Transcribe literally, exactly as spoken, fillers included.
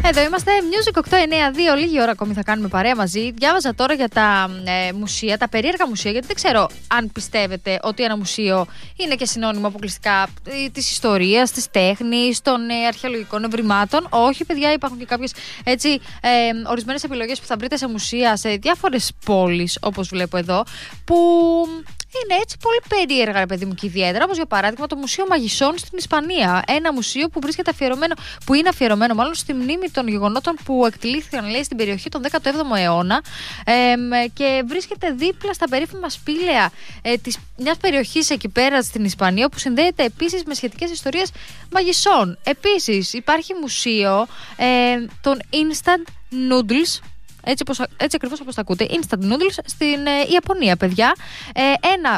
Εδώ είμαστε, Music οκτώ εννιά δύο, λίγη ώρα ακόμη θα κάνουμε παρέα μαζί. Διάβαζα τώρα για τα ε, μουσεία, τα περίεργα μουσεία, γιατί δεν ξέρω αν πιστεύετε ότι ένα μουσείο είναι και συνώνυμο αποκλειστικά της ιστορίας, της τέχνης, των ε, αρχαιολογικών ευρημάτων. Όχι, παιδιά, υπάρχουν και κάποιες έτσι ε, ορισμένες επιλογές που θα βρείτε σε μουσεία σε διάφορες πόλεις, όπως βλέπω εδώ, που είναι έτσι πολύ περίεργα, ρε παιδί μου, και ιδιαίτερα. Όπως για παράδειγμα το Μουσείο Μαγισσών στην Ισπανία. Ένα μουσείο που βρίσκεται αφιερωμένο, που είναι αφιερωμένο μάλλον στη μνήμη των γεγονότων που εκτελήθηκαν, λέει, στην περιοχή τον δέκατο έβδομο αιώνα, ε, και βρίσκεται δίπλα στα περίφημα σπήλαια ε, της μιας περιοχής εκεί πέρα στην Ισπανία, που συνδέεται επίσης με σχετικές ιστορίες μαγισσών. Επίσης υπάρχει μουσείο ε, των Instant Noodles. Έτσι, έτσι ακριβώς όπως τα ακούτε, instant noodles στην ε, Ιαπωνία, παιδιά. Ε, ένα